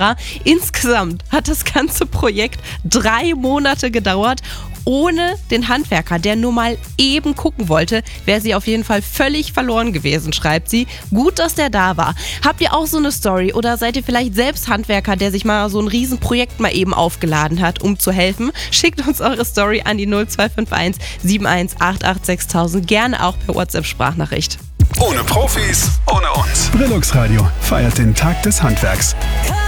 Kamera. Insgesamt hat das ganze Projekt 3 Monate gedauert. Ohne den Handwerker, der nur mal eben gucken wollte, wäre sie auf jeden Fall völlig verloren gewesen, schreibt sie. Gut, dass der da war. Habt ihr auch so eine Story oder seid ihr vielleicht selbst Handwerker, der sich mal so ein Riesenprojekt mal eben aufgeladen hat, um zu helfen? Schickt uns eure Story an die 0251 7188 6000, gerne auch per WhatsApp-Sprachnachricht. Ohne Profis, ohne uns. Brillux Radio feiert den Tag des Handwerks.